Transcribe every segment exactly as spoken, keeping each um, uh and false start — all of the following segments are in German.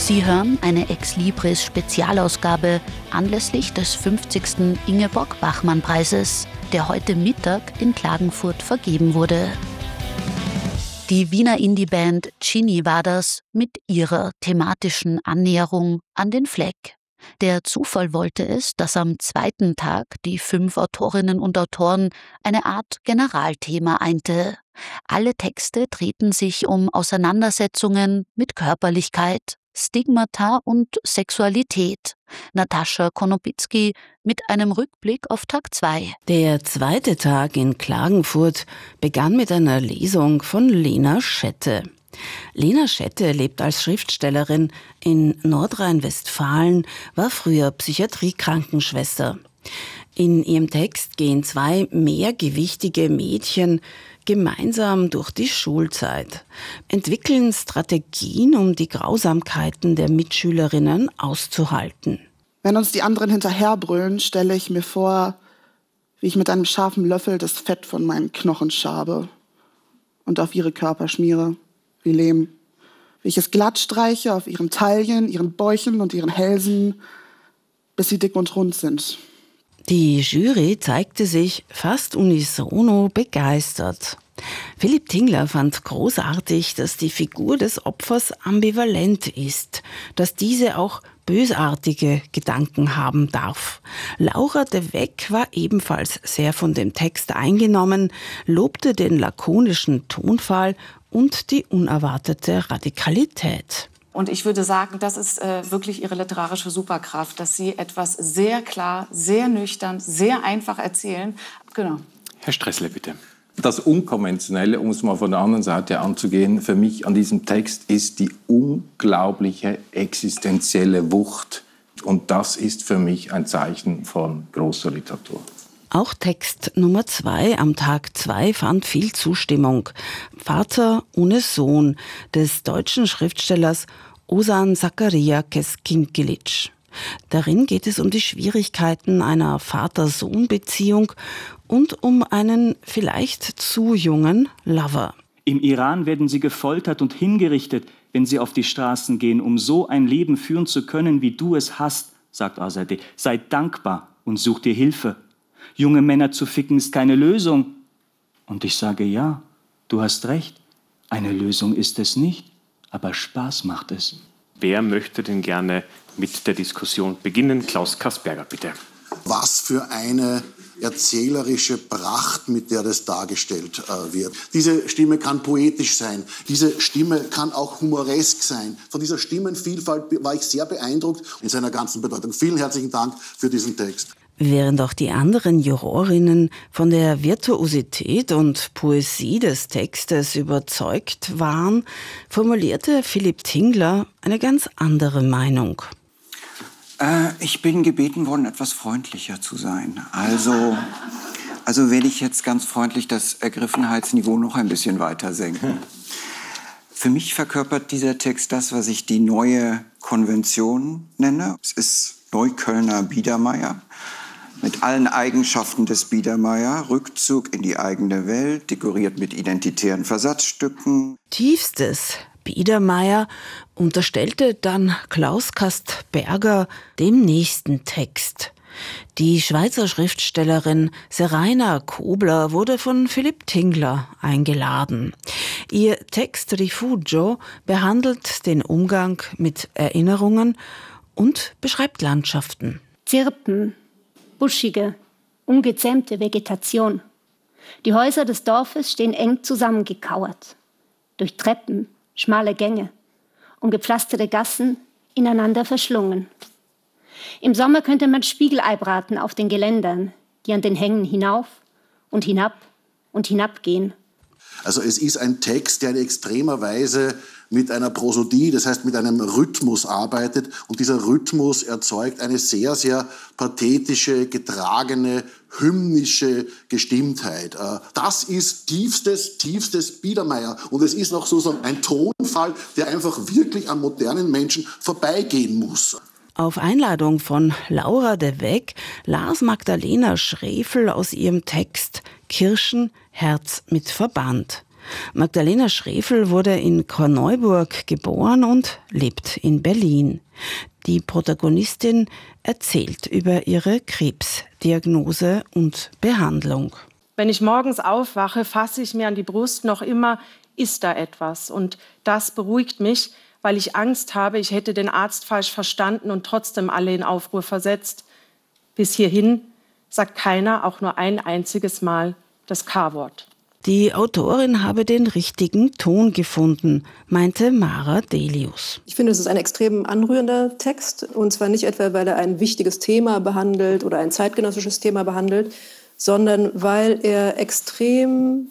Sie hören eine Ex-Libris-Spezialausgabe anlässlich des fünfzigsten Ingeborg-Bachmann-Preises, der heute Mittag in Klagenfurt vergeben wurde. Die Wiener Indie-Band Ginny war das mit ihrer thematischen Annäherung an den Fleck. Der Zufall wollte es, dass am zweiten Tag die fünf Autorinnen und Autoren eine Art Generalthema einte. Alle Texte drehten sich um Auseinandersetzungen mit Körperlichkeit, Stigmata und Sexualität. Natascha Konopitzky mit einem Rückblick auf Tag zwei. Der zweite Tag in Klagenfurt begann mit einer Lesung von Lena Schette. Lena Schette lebt als Schriftstellerin in Nordrhein-Westfalen, war früher Psychiatriekrankenschwester. In ihrem Text gehen zwei mehrgewichtige Mädchen gemeinsam durch die Schulzeit, entwickeln Strategien, um die Grausamkeiten der Mitschülerinnen auszuhalten. Wenn uns die anderen hinterherbrüllen, stelle ich mir vor, wie ich mit einem scharfen Löffel das Fett von meinen Knochen schabe und auf ihre Körper schmiere, wie Lehm. Wie ich es glatt streiche auf ihren Taillen, ihren Bäuchen und ihren Hälsen, bis sie dick und rund sind. Die Jury zeigte sich fast unisono begeistert. Philipp Tingler fand großartig, dass die Figur des Opfers ambivalent ist, dass diese auch bösartige Gedanken haben darf. Laura de Weck war ebenfalls sehr von dem Text eingenommen, lobte den lakonischen Tonfall und die unerwartete Radikalität. Und ich würde sagen, das ist äh, wirklich ihre literarische Superkraft, dass sie etwas sehr klar, sehr nüchtern, sehr einfach erzählen. Genau. Herr Stressle, bitte. Das Unkonventionelle, um es mal von der anderen Seite anzugehen, für mich an diesem Text ist die unglaubliche existenzielle Wucht. Und das ist für mich ein Zeichen von großer Literatur. Auch Text Nummer zwei am Tag zwei fand viel Zustimmung. Vater ohne Sohn des deutschen Schriftstellers Ozan Zachariakis Kinkelic. Darin geht es um die Schwierigkeiten einer Vater-Sohn-Beziehung und um einen vielleicht zu jungen Lover. Im Iran werden sie gefoltert und hingerichtet, wenn sie auf die Straßen gehen, um so ein Leben führen zu können, wie du es hast, sagt Azadeh. Sei dankbar und such dir Hilfe. Junge Männer zu ficken ist keine Lösung. Und ich sage ja, du hast recht. Eine Lösung ist es nicht, aber Spaß macht es. Wer möchte denn gerne mit der Diskussion beginnen? Klaus Kasperger, bitte. Was für eine erzählerische Pracht, mit der das dargestellt äh, wird. Diese Stimme kann poetisch sein, diese Stimme kann auch humoresk sein. Von dieser Stimmenvielfalt war ich sehr beeindruckt in seiner ganzen Bedeutung. Vielen herzlichen Dank für diesen Text. Während auch die anderen Jurorinnen von der Virtuosität und Poesie des Textes überzeugt waren, formulierte Philipp Tingler eine ganz andere Meinung. Äh, ich bin gebeten worden, etwas freundlicher zu sein. Also, also werde ich jetzt ganz freundlich das Ergriffenheitsniveau noch ein bisschen weiter senken. Für mich verkörpert dieser Text das, was ich die neue Konvention nenne. Es ist Neuköllner Biedermeier. Mit allen Eigenschaften des Biedermeier, Rückzug in die eigene Welt, dekoriert mit identitären Versatzstücken. Tiefstes Biedermeier unterstellte dann Klaus Kasperger dem nächsten Text. Die Schweizer Schriftstellerin Seraina Kobler wurde von Philipp Tingler eingeladen. Ihr Text Rifugio behandelt den Umgang mit Erinnerungen und beschreibt Landschaften. Zirpen, buschige, ungezähmte Vegetation. Die Häuser des Dorfes stehen eng zusammengekauert. Durch Treppen, schmale Gänge und gepflasterte Gassen ineinander verschlungen. Im Sommer könnte man Spiegelei braten auf den Geländern, die an den Hängen hinauf und hinab und hinabgehen. Also es ist ein Text, der in extremer Weise mit einer Prosodie, das heißt mit einem Rhythmus arbeitet. Und dieser Rhythmus erzeugt eine sehr, sehr pathetische, getragene, hymnische Gestimmtheit. Das ist tiefstes, tiefstes Biedermeier. Und es ist noch so ein Tonfall, der einfach wirklich am modernen Menschen vorbeigehen muss. Auf Einladung von Laura de Weck las Magdalena Schrefel aus ihrem Text Kirschen, Herz mit Verband. Magdalena Schrefel wurde in Korneuburg geboren und lebt in Berlin. Die Protagonistin erzählt über ihre Krebsdiagnose und Behandlung. Wenn ich morgens aufwache, fasse ich mir an die Brust, noch immer ist da etwas. Und das beruhigt mich, weil ich Angst habe, ich hätte den Arzt falsch verstanden und trotzdem alle in Aufruhr versetzt. Bis hierhin sagt keiner auch nur ein einziges Mal das K-Wort. Die Autorin habe den richtigen Ton gefunden, meinte Mara Delius. Ich finde, es ist ein extrem anrührender Text. Und zwar nicht etwa, weil er ein wichtiges Thema behandelt oder ein zeitgenössisches Thema behandelt, sondern weil er extrem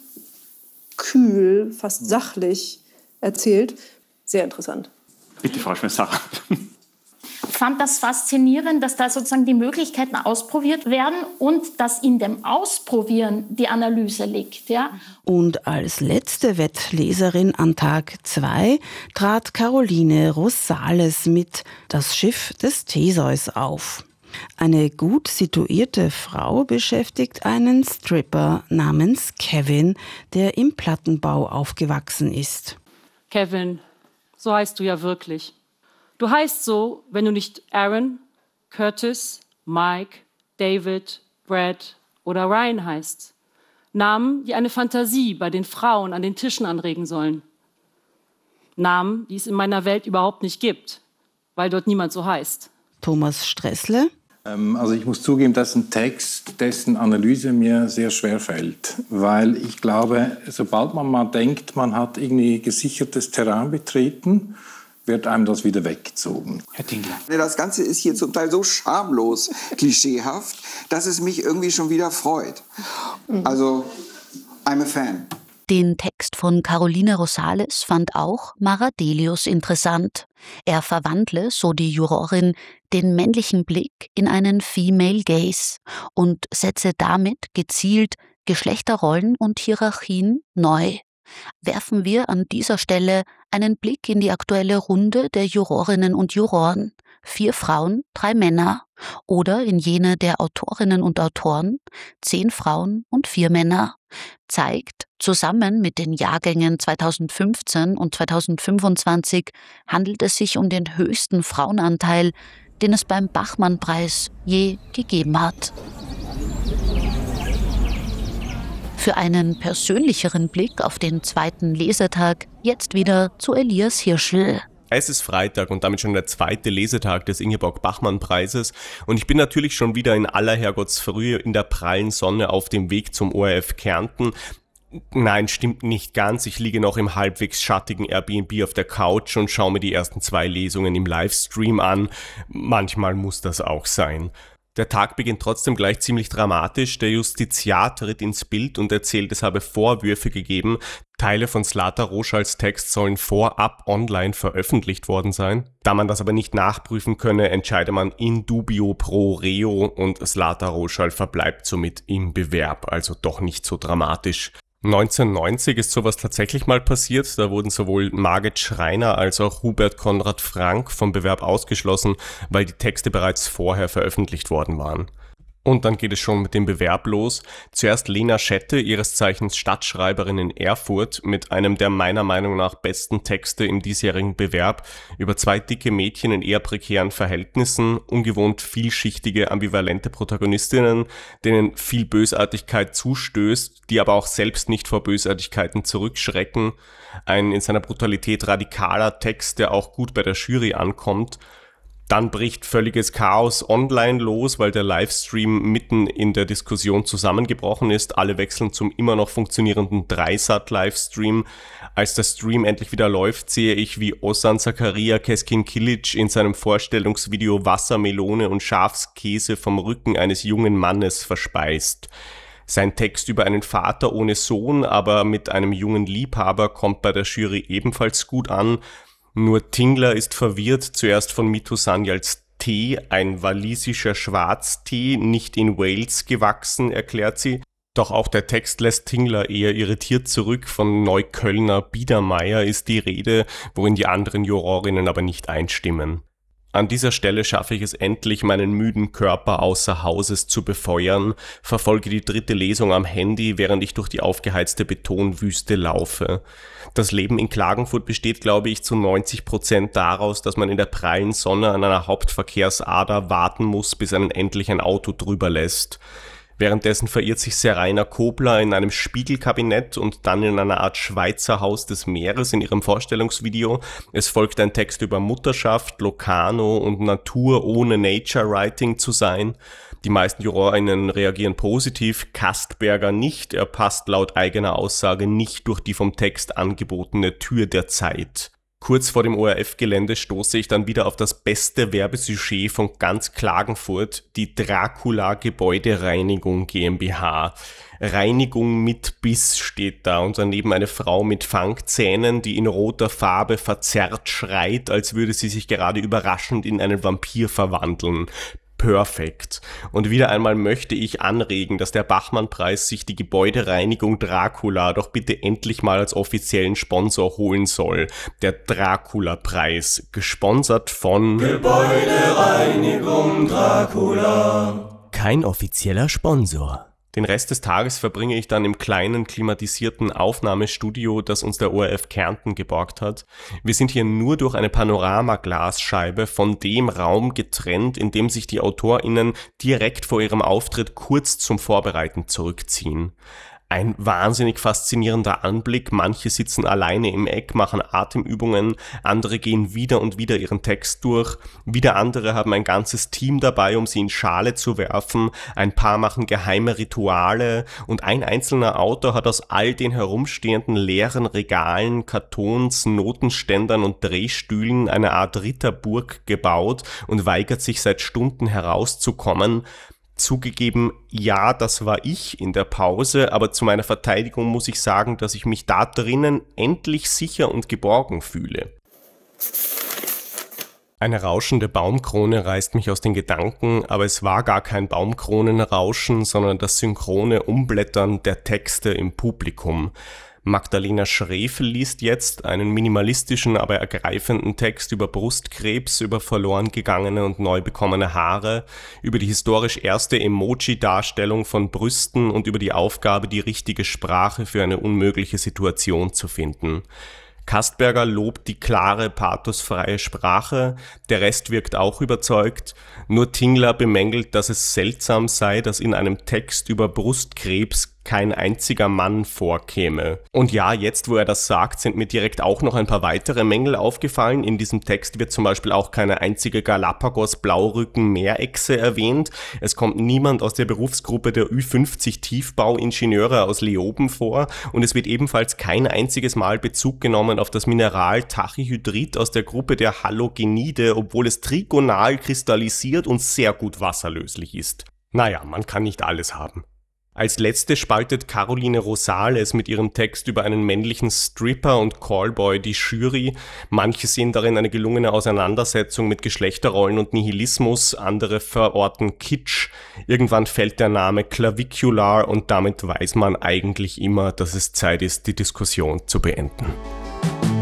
kühl, fast sachlich erzählt. Sehr interessant. Bitte, Frau Schmidt-Sacher. Ich fand das faszinierend, dass da sozusagen die Möglichkeiten ausprobiert werden und dass in dem Ausprobieren die Analyse liegt. Ja? Und als letzte Wettleserin an Tag zwei trat Caroline Rosales mit Das Schiff des Theseus auf. Eine gut situierte Frau beschäftigt einen Stripper namens Kevin, der im Plattenbau aufgewachsen ist. Kevin, so heißt du ja wirklich. Du heißt so, wenn du nicht Aaron, Curtis, Mike, David, Brad oder Ryan heißt. Namen, die eine Fantasie bei den Frauen an den Tischen anregen sollen. Namen, die es in meiner Welt überhaupt nicht gibt, weil dort niemand so heißt. Thomas Stressle. Ähm, also ich muss zugeben, das ist ein Text, dessen Analyse mir sehr schwer fällt. Weil ich glaube, sobald man mal denkt, man hat irgendwie gesichertes Terrain betreten, wird einem das wieder weggezogen. Herr Tingler. Das Ganze ist hier zum Teil so schamlos klischeehaft, dass es mich irgendwie schon wieder freut. Also, I'm a fan. Den Text von Caroline Rosales fand auch Mara Delius interessant. Er verwandle, so die Jurorin, den männlichen Blick in einen Female Gaze und setze damit gezielt Geschlechterrollen und Hierarchien neu. Werfen wir an dieser Stelle einen Blick in die aktuelle Runde der Jurorinnen und Juroren. Vier Frauen, drei Männer. Oder in jene der Autorinnen und Autoren, zehn Frauen und vier Männer. Zeigt, zusammen mit den Jahrgängen zweitausendfünfzehn und zweitausendfünfundzwanzig handelt es sich um den höchsten Frauenanteil, den es beim Bachmann-Preis je gegeben hat. Für einen persönlicheren Blick auf den zweiten Lesetag jetzt wieder zu Elias Hirschl. Es ist Freitag und damit schon der zweite Lesetag des Ingeborg-Bachmann-Preises und ich bin natürlich schon wieder in aller Herrgottsfrühe in der prallen Sonne auf dem Weg zum O R F Kärnten. Nein, stimmt nicht ganz. Ich liege noch im halbwegs schattigen Airbnb auf der Couch und schaue mir die ersten zwei Lesungen im Livestream an. Manchmal muss das auch sein. Der Tag beginnt trotzdem gleich ziemlich dramatisch. Der Justiziar tritt ins Bild und erzählt, es habe Vorwürfe gegeben. Teile von Zlata Roschals Text sollen vorab online veröffentlicht worden sein. Da man das aber nicht nachprüfen könne, entscheide man in dubio pro reo und Zlata Roschal verbleibt somit im Bewerb. Also doch nicht so dramatisch. neunzehnhundertneunzig ist sowas tatsächlich mal passiert. Da wurden sowohl Margit Schreiner als auch Hubert Konrad Frank vom Bewerb ausgeschlossen, weil die Texte bereits vorher veröffentlicht worden waren. Und dann geht es schon mit dem Bewerb los. Zuerst Lena Schette, ihres Zeichens Stadtschreiberin in Erfurt, mit einem der meiner Meinung nach besten Texte im diesjährigen Bewerb über zwei dicke Mädchen in eher prekären Verhältnissen, ungewohnt vielschichtige, ambivalente Protagonistinnen, denen viel Bösartigkeit zustößt, die aber auch selbst nicht vor Bösartigkeiten zurückschrecken. Ein in seiner Brutalität radikaler Text, der auch gut bei der Jury ankommt. Dann bricht völliges Chaos online los, weil der Livestream mitten in der Diskussion zusammengebrochen ist. Alle wechseln zum immer noch funktionierenden Dreisat-Livestream. Als der Stream endlich wieder läuft, sehe ich, wie Ozan Zakaria Keskin Kilic in seinem Vorstellungsvideo Wasser, Melone und Schafskäse vom Rücken eines jungen Mannes verspeist. Sein Text über einen Vater ohne Sohn, aber mit einem jungen Liebhaber kommt bei der Jury ebenfalls gut an. Nur Tingler ist verwirrt, zuerst von Mitu Sanyals Tee, ein walisischer Schwarztee, nicht in Wales gewachsen, erklärt sie. Doch auch der Text lässt Tingler eher irritiert zurück. Von Neuköllner Biedermeier ist die Rede, worin die anderen Jurorinnen aber nicht einstimmen. An dieser Stelle schaffe ich es endlich, meinen müden Körper außer Hauses zu befeuern, verfolge die dritte Lesung am Handy, während ich durch die aufgeheizte Betonwüste laufe. Das Leben in Klagenfurt besteht, glaube ich, zu neunzig Prozent daraus, dass man in der prallen Sonne an einer Hauptverkehrsader warten muss, bis einen endlich ein Auto drüber lässt. Währenddessen verirrt sich Seraina Kobler in einem Spiegelkabinett und dann in einer Art Schweizer Haus des Meeres in ihrem Vorstellungsvideo. Es folgt ein Text über Mutterschaft, Locarno und Natur ohne Nature Writing zu sein. Die meisten JurorInnen reagieren positiv, Kastberger nicht. Er passt laut eigener Aussage nicht durch die vom Text angebotene Tür der Zeit. Kurz vor dem O R F-Gelände stoße ich dann wieder auf das beste Werbesujet von ganz Klagenfurt, die Dracula Gebäudereinigung GmbH. Reinigung mit Biss steht da und daneben eine Frau mit Fangzähnen, die in roter Farbe verzerrt schreit, als würde sie sich gerade überraschend in einen Vampir verwandeln. Perfekt. Und wieder einmal möchte ich anregen, dass der Bachmann-Preis sich die Gebäudereinigung Dracula doch bitte endlich mal als offiziellen Sponsor holen soll. Der Dracula-Preis, gesponsert von Gebäudereinigung Dracula. Kein offizieller Sponsor. Den Rest des Tages verbringe ich dann im kleinen, klimatisierten Aufnahmestudio, das uns der O R F Kärnten geborgt hat. Wir sind hier nur durch eine Panoramaglasscheibe von dem Raum getrennt, in dem sich die AutorInnen direkt vor ihrem Auftritt kurz zum Vorbereiten zurückziehen. Ein wahnsinnig faszinierender Anblick, manche sitzen alleine im Eck, machen Atemübungen, andere gehen wieder und wieder ihren Text durch, wieder andere haben ein ganzes Team dabei, um sie in Schale zu werfen, ein paar machen geheime Rituale und ein einzelner Autor hat aus all den herumstehenden leeren Regalen, Kartons, Notenständern und Drehstühlen eine Art Ritterburg gebaut und weigert sich seit Stunden herauszukommen. Zugegeben, ja, das war ich in der Pause, aber zu meiner Verteidigung muss ich sagen, dass ich mich da drinnen endlich sicher und geborgen fühle. Eine rauschende Baumkrone reißt mich aus den Gedanken, aber es war gar kein Baumkronenrauschen, sondern das synchrone Umblättern der Texte im Publikum. Magdalena Schrefel liest jetzt einen minimalistischen, aber ergreifenden Text über Brustkrebs, über verloren gegangene und neu bekommene Haare, über die historisch erste Emoji-Darstellung von Brüsten und über die Aufgabe, die richtige Sprache für eine unmögliche Situation zu finden. Kastberger lobt die klare, pathosfreie Sprache, der Rest wirkt auch überzeugt, nur Tingler bemängelt, dass es seltsam sei, dass in einem Text über Brustkrebs kein einziger Mann vorkäme. Und ja, jetzt wo er das sagt, sind mir direkt auch noch ein paar weitere Mängel aufgefallen. In diesem Text wird zum Beispiel auch keine einzige Galapagos-Blaurücken-Meerechse erwähnt. Es kommt niemand aus der Berufsgruppe der Ü fünfzig Tiefbauingenieure aus Leoben vor und es wird ebenfalls kein einziges Mal Bezug genommen auf das Mineral Tachyhydrid aus der Gruppe der Halogenide, obwohl es trigonal kristallisiert und sehr gut wasserlöslich ist. Naja, man kann nicht alles haben. Als letzte spaltet Caroline Rosales mit ihrem Text über einen männlichen Stripper und Callboy die Jury. Manche sehen darin eine gelungene Auseinandersetzung mit Geschlechterrollen und Nihilismus, andere verorten Kitsch. Irgendwann fällt der Name Clavicular und damit weiß man eigentlich immer, dass es Zeit ist, die Diskussion zu beenden.